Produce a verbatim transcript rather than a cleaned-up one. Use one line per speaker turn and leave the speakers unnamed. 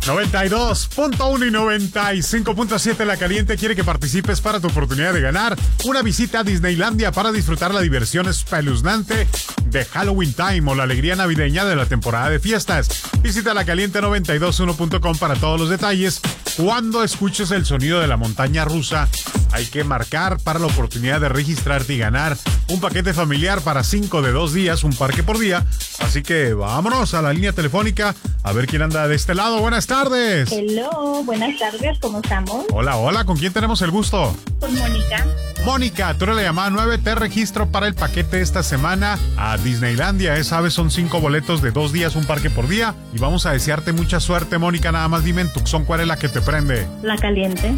noventa y dos punto uno y noventa y cinco punto siete La Caliente quiere que participes para tu oportunidad de ganar una visita a Disneylandia para disfrutar la diversión espeluznante de Halloween Time o la alegría navideña de la temporada de fiestas. Visita la caliente noventa y dos punto uno punto com para todos los detalles. Cuando escuches el sonido de la montaña rusa, hay que marcar para la oportunidad de registrarte y ganar un paquete familiar para cinco de dos días, un parque por día. Así que vámonos a la línea telefónica a ver quién anda de este lado. Buenas tardes.
Hello, buenas tardes, ¿cómo estamos?
Hola, hola, ¿con quién tenemos el gusto?
Con Mónica.
Mónica, tú eres la llamada nueve, te registro para el paquete esta semana a Disneylandia. ¿eh? ¿Sabes? Son cinco boletos de dos días, un parque por día. Y vamos a desearte mucha suerte, Mónica. Nada más dime en Tucson cuál es la que te prende.
La Caliente.